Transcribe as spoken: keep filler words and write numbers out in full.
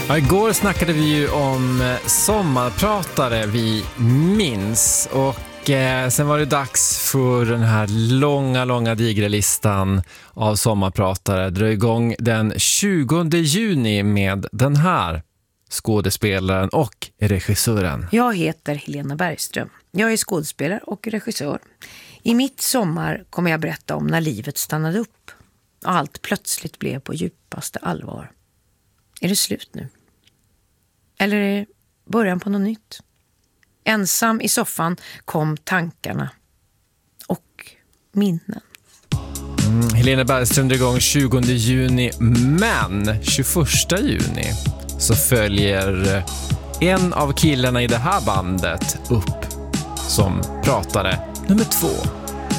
Ja, igår snackade vi ju om sommarpratare vi minns och eh, sen var det dags för den här långa, långa digra listan av sommarpratare. Drar igång den tjugonde juni med den här skådespelaren och regissören. Jag heter Helena Bergström. Jag är skådespelare och regissör. I mitt sommar kommer jag berätta om när livet stannade upp och allt plötsligt blev på djupaste allvar. Är det slut nu? Eller är det början på något nytt? Ensam i soffan kom tankarna och minnen. Mm, Helena Bergström drar igång tjugonde juni, men tjugoförsta juni så följer en av killarna i det här bandet upp som pratare nummer två.